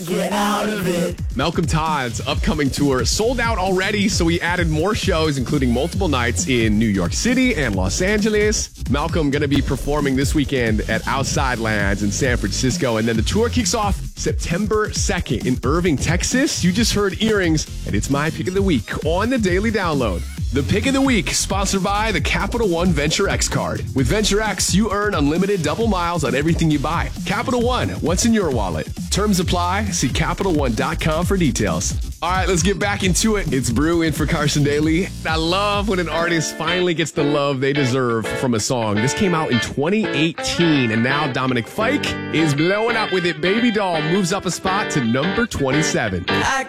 get out of it. Malcolm Todd's upcoming tour sold out already, so we added more shows, including multiple nights in New York City and Los Angeles. Malcolm going to be performing this weekend at Outside Lands in San Francisco, and then the tour kicks off September 2nd in Irving, Texas. You just heard Earrings, and it's my pick of the week on the Daily Download. The pick of the week, sponsored by the Capital One Venture X card. With Venture X, you earn unlimited double miles on everything you buy. Capital One, what's in your wallet? Terms apply. See CapitalOne.com for details. All right, let's get back into it. It's Brew in for Carson Daly. I love when an artist finally gets the love they deserve from a song. This came out in 2018, and now Dominic Fike is blowing up with it. Baby Doll moves up a spot to number 27.